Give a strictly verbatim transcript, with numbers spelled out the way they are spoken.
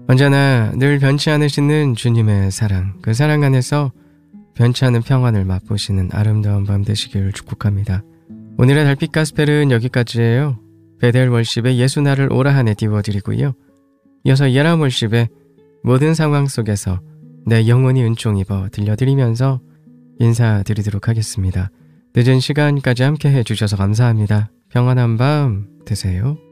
언제나 늘 변치 않으시는 주님의 사랑, 그 사랑 안에서 변치 않은 평안을 맛보시는 아름다운 밤 되시기를 축복합니다. 오늘의 달빛 가스펠은 여기까지예요. 베델 월십의 예수 나를 오라 하네 띄워드리고요. 이어서 이아람 월십의 모든 상황 속에서 내 영혼이 은총 입어 들려드리면서 인사드리도록 하겠습니다. 늦은 시간까지 함께 해주셔서 감사합니다. 평안한 밤 되세요.